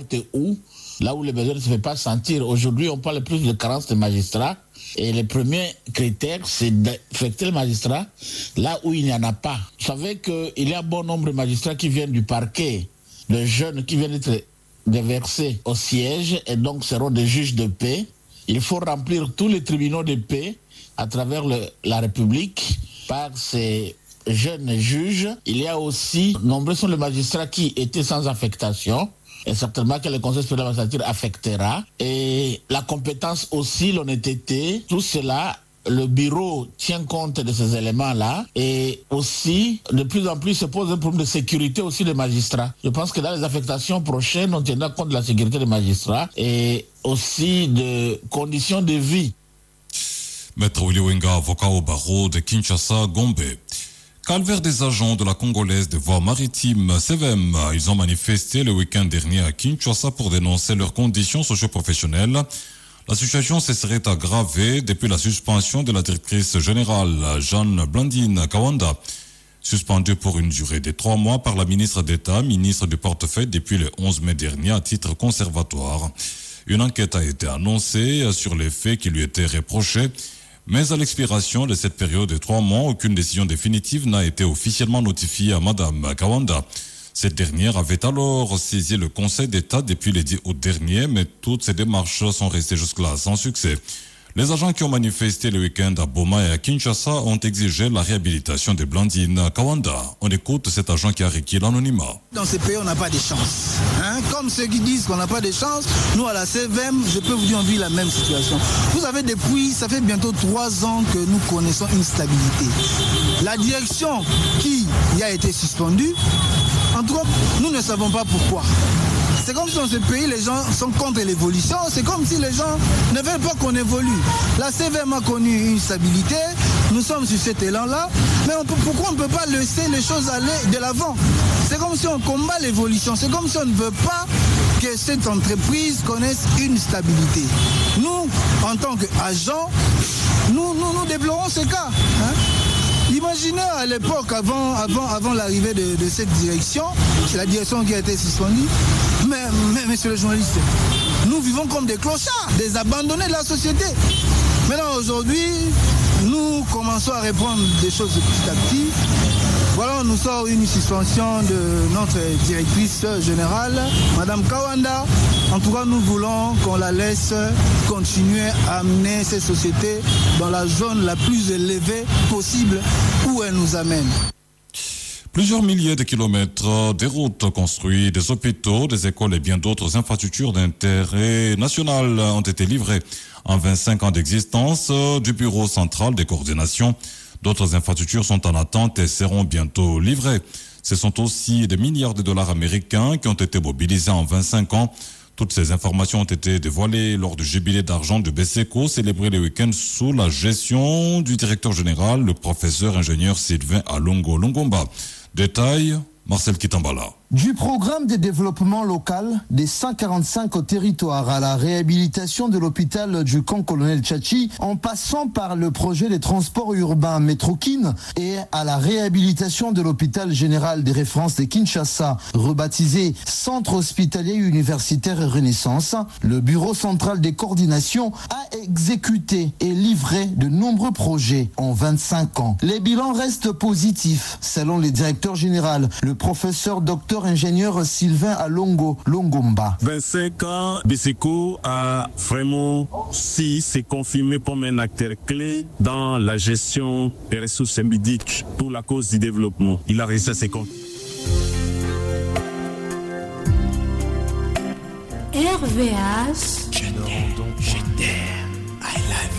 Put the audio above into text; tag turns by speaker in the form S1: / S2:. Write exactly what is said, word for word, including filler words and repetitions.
S1: n'importe où, là où les besoins ne se font pas sentir. Aujourd'hui, on parle plus de carence de magistrats. Et le premier critère, c'est d'affecter le magistrat là où il n'y en a pas. Vous savez qu'il y a un bon nombre de magistrats qui viennent du parquet, de jeunes qui viennent d'être déversés au siège et donc seront des juges de paix. Il faut remplir tous les tribunaux de paix à travers le, la République par ces jeunes juges. Il y a aussi, nombreux sont les magistrats qui étaient sans affectation. Et certainement que le Conseil supérieur de la magistrature affectera. Et la compétence aussi, l'honnêteté, tout cela, le bureau tient compte de ces éléments-là. Et aussi, de plus en plus, se pose un problème de sécurité aussi des magistrats. Je pense que dans les affectations prochaines, on tiendra compte de la sécurité des magistrats et aussi de conditions de vie.
S2: Maître Willy-Wenga, avocat au barreau de Kinshasa, Gombe. Calvaire des agents de la Congolaise des voies maritimes, C V M. Ils ont manifesté le week-end dernier à Kinshasa pour dénoncer leurs conditions socio-professionnelles. La situation se serait aggravée depuis la suspension de la directrice générale, Jeanne Blandine Kawanda, suspendue pour une durée de trois mois par la ministre d'État, ministre du portefeuille depuis le onze mai dernier à titre conservatoire. Une enquête a été annoncée sur les faits qui lui étaient reprochés. Mais à l'expiration de cette période de trois mois, aucune décision définitive n'a été officiellement notifiée à Madame Kawanda. Cette dernière avait alors saisi le Conseil d'État depuis le dix août dernier, mais toutes ces démarches sont restées jusque-là sans succès. Les agents qui ont manifesté le week-end à Boma et à Kinshasa ont exigé la réhabilitation de Blandine Kawanda. On écoute cet agent qui a requis l'anonymat.
S3: Dans ces pays, on n'a pas de chance. Hein? Comme ceux qui disent qu'on n'a pas de chance, nous à la C V M, je peux vous dire, on vit la même situation. Vous savez, depuis, ça fait bientôt trois ans que nous connaissons une stabilité. La direction qui y a été suspendue, en tout cas, nous ne savons pas pourquoi. C'est comme si dans ce pays, les gens sont contre l'évolution. C'est comme si les gens ne veulent pas qu'on évolue. La C V M a connu une stabilité. Nous sommes sur cet élan-là. Mais on peut, pourquoi on ne peut pas laisser les choses aller de l'avant? C'est comme si on combat l'évolution. C'est comme si on ne veut pas que cette entreprise connaisse une stabilité. Nous, en tant qu'agents, nous, nous, nous déplorons ce cas. Hein? Imaginez à l'époque, avant, avant, avant l'arrivée de, de cette direction, c'est la direction qui a été suspendue. Mais, mais, monsieur le journaliste, nous vivons comme des clochards, des abandonnés de la société. Maintenant, aujourd'hui, nous commençons à répondre des choses petit à petit. Voilà, on nous sort une suspension de notre directrice générale, Madame Kawanda. En tout cas, nous voulons qu'on la laisse continuer à amener ces sociétés dans la zone la plus élevée possible où elle nous amène.
S2: Plusieurs milliers de kilomètres de routes construites, des hôpitaux, des écoles et bien d'autres infrastructures d'intérêt national ont été livrés en vingt-cinq ans d'existence du Bureau central des coordinations. D'autres infrastructures sont en attente et seront bientôt livrées. Ce sont aussi des milliards de dollars américains qui ont été mobilisés en vingt-cinq ans. Toutes ces informations ont été dévoilées lors du jubilé d'argent de BESECO, célébré le week-end sous la gestion du directeur général, le professeur ingénieur Sylvain Alongo Longomba. Détail, Marcel Kitambala.
S4: Du programme de développement local des cent quarante-cinq territoires à la réhabilitation de l'hôpital du camp Colonel Tchachi, en passant par le projet des transports urbains Métrokin et à la réhabilitation de l'hôpital général des références de Kinshasa, rebaptisé Centre hospitalier universitaire Renaissance, le Bureau central des coordinations a exécuté et livré de nombreux projets en vingt-cinq ans. Les bilans restent positifs, selon le directeur général, le professeur docteur ingénieur Sylvain Alongo Longomba.
S5: vingt-cinq ans, BESECO a vraiment si s'est confirmé comme un acteur clé dans la gestion des ressources médicales pour la cause du développement. Il a réussi à ses comptes.
S6: R V H, je t'aime, je t'aime, I love you.